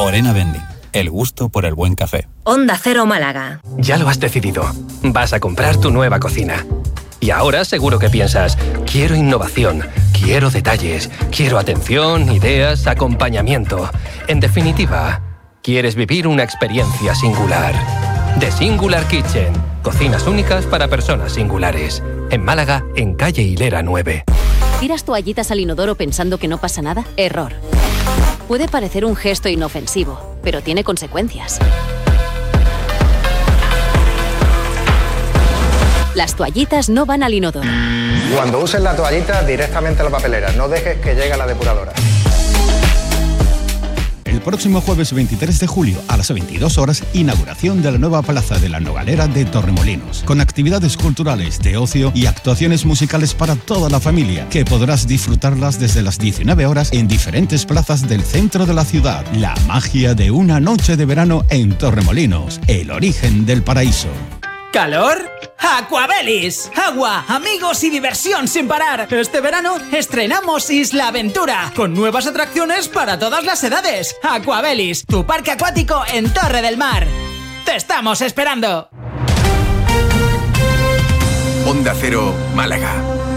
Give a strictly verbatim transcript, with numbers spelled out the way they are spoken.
Orena Vending, el gusto por el buen café. Onda Cero Málaga. Ya lo has decidido. Vas a comprar tu nueva cocina. Y ahora seguro que piensas, quiero innovación, quiero detalles, quiero atención, ideas, acompañamiento. En definitiva, quieres vivir una experiencia singular. The Singular Kitchen. Cocinas únicas para personas singulares. En Málaga, en calle Hilera nueve. ¿Tiras toallitas al inodoro pensando que no pasa nada? Error. Puede parecer un gesto inofensivo, pero tiene consecuencias. Las toallitas no van al inodoro. Cuando uses la toallita, directamente a la papelera. No dejes que llegue a la depuradora. El próximo jueves veintitrés de julio a las veintidós horas, inauguración de la nueva plaza de la Nogalera de Torremolinos, con actividades culturales, de ocio y actuaciones musicales para toda la familia, que podrás disfrutarlas desde las diecinueve horas en diferentes plazas del centro de la ciudad. La magia de una noche de verano en Torremolinos, el origen del paraíso. ¿Calor? ¡Aquabelis! Agua, amigos y diversión sin parar. Este verano estrenamos Isla Aventura, con nuevas atracciones para todas las edades. Aquabelis, tu parque acuático en Torre del Mar. ¡Te estamos esperando! Onda Cero, Málaga.